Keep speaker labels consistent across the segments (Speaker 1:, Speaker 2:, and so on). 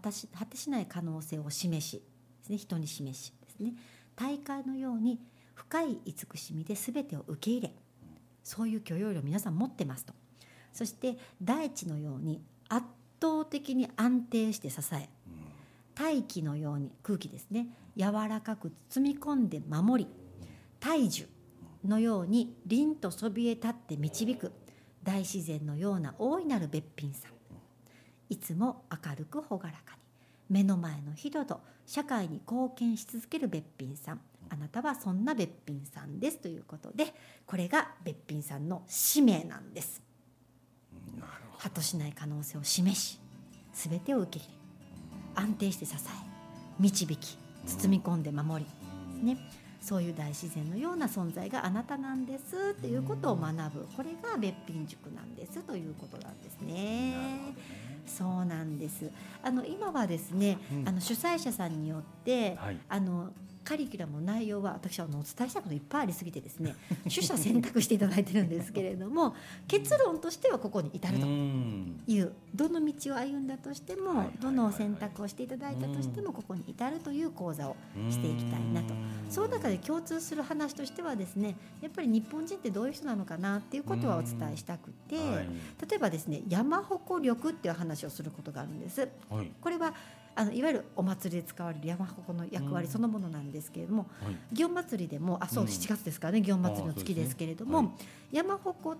Speaker 1: 果てしない可能性を示しですね、人に示しですね、大海のように深い慈しみで全てを受け入れ、そういう許容量を皆さん持ってますと。そして大地のように圧倒的に安定して支え、大気のように空気ですね、柔らかく包み込んで守り、大樹のように凛とそびえ立って導く大自然のような大いなるべっぴんさん、いつも明るく朗らかに目の前の人と社会に貢献し続けるべっぴんさん、あなたはそんなべっぴんさんですということで、これがべっぴんさんの使命なんです。果てしない可能性を示し、全てを受け入れ、安定して支え、導き、包み込んで守りですね、そういう大自然のような存在があなたなんですということを学ぶ、これがべっぴん塾なんですということなんですね。そうなんです。今はですね、主催者さんによって、カリキュラムの内容は私はお伝えしたいこといっぱいありすぎてですね取捨選択していただいてるんですけれども、結論としてはここに至るという、どの道を歩んだとしても、どの選択をしていただいたとしてもここに至るという講座をしていきたいなと。その中で共通する話としてはですね、やっぱり日本人ってどういう人なのかなっていうことはお伝えしたくて、例えばですね、山鉾力っていう話をすることがあるんです。これはいわゆるお祭りで使われる山鉾の役割そのものなんですけれども、祇園祭でもそう7月ですからね、祇園祭の月ですけれども、山鉾って、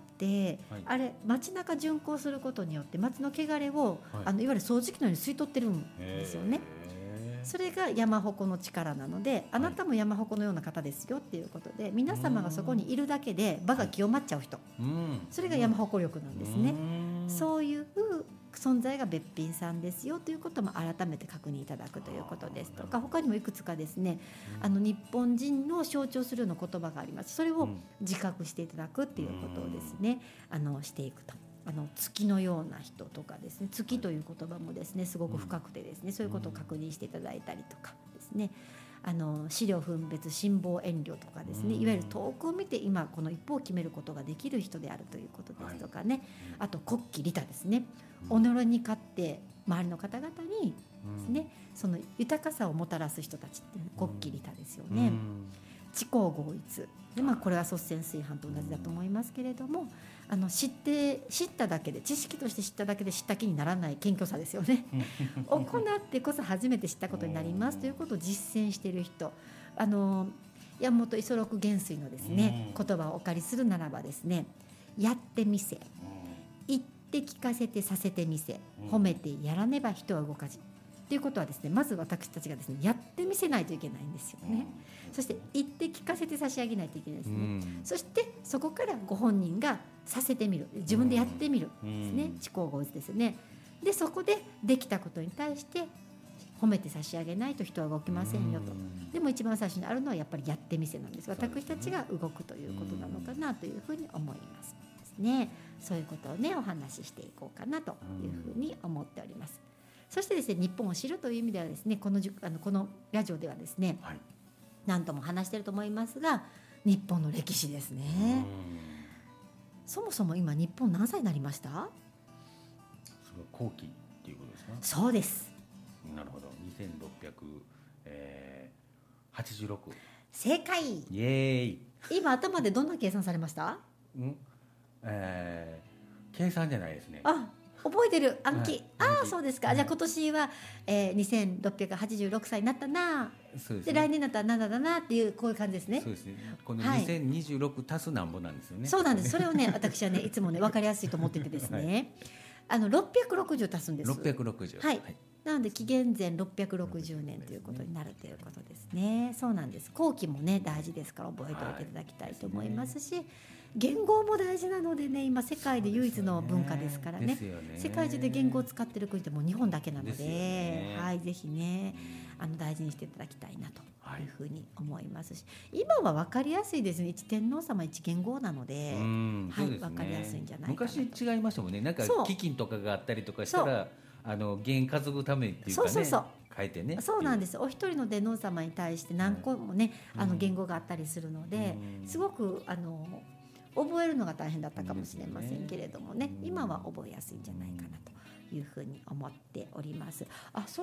Speaker 1: あれ街中巡行することによって街の汚れを、いわゆる掃除機のように吸い取ってるんですよね。それが山鉾の力なので、あなたも山鉾のような方ですよっていうことで、皆様がそこにいるだけで場が清まっちゃう人、それが山鉾力なんですね。そういう存在がべっぴんさんですよということも改めて確認いただくということですとか、他にもいくつかですね、日本人の象徴するような言葉があります。それを自覚していただくっていうことをですね、していくと。月のような人とかですね、月という言葉もですねすごく深くてですね、そういうことを確認していただいたりとかですね、資料分別辛抱遠慮とかですね、いわゆる遠くを見て今この一歩を決めることができる人であるということですとかね、あと国旗利他ですね、己に勝って周りの方々にですね、その豊かさをもたらす人たちって国旗利他ですよね。知行合一で、これは率先垂範と同じだと思いますけれども、知っただけで、知識として知っただけで知った気にならない謙虚さですよね行ってこそ初めて知ったことになりますということを実践している人、山本五十六元帥のですね言葉をお借りするならばですね、やってみせ、言って聞かせてさせてみせ、褒めてやらねば人は動かじということはですね、まず私たちがですねやってみせないといけないんですよね。そして言って聞かせて差し上げないといけないですね。そしてそこからご本人がさせてみる、自分でやってみるですね、知行合一ですよね。でそこでできたことに対して褒めて差し上げないと人は動きませんよと。でも一番最初にあるのはやっぱりやってみせなんです。私たちが動くということなのかなというふうに思いますですね。そういうことをねお話ししていこうかなというふうに思っております。そしてですね、日本を知るという意味ではですね、このラジオではですね、何度も話していると思いますが、日本の歴史ですね。そもそも今日本何歳になりました？
Speaker 2: それ後期っていうことですか？
Speaker 1: そうです。
Speaker 2: なるほど。2686。
Speaker 1: 正解。
Speaker 2: イエーイ。
Speaker 1: 今頭でどんな計算されました？
Speaker 2: 計算じゃないですね。
Speaker 1: 覚えてる、暗記。そうですか。じゃあ今年は、2686歳になったな。
Speaker 2: そうですね。
Speaker 1: で来年だったら7だなっていうこういう感じですね。
Speaker 2: そうですね。この2026足すなんぼなんですよね。
Speaker 1: そうなんです。それをね私はねいつもね分かりやすいと思っててですね、660足すんです。
Speaker 2: 660。
Speaker 1: はい。なので紀元前660年ということになるということですね。そうなんです。後期もね大事ですから覚えておいていただきたいと思いますし、言語も大事なのでね、今世界で唯一の文化ですからね。世界中で言語を使っている国ってもう日本だけなので、はい、ぜひね大事にしていただきたいなというふうに思いますし、今は分かりやすいですね。一天皇様一元号なので、はい、分かりやすいんじゃないかなと。
Speaker 2: 昔違いましたもんね。なんか飢饉とかがあったりとかしたら元担ぐためっていうかね、変えてね。
Speaker 1: そうなんです。お一人の天皇様に対して何個もね言語があったりするので、すごく覚えるのが大変だったかもしれませんけれどもね、今は覚えやすいんじゃないかなというふうに思っております。そう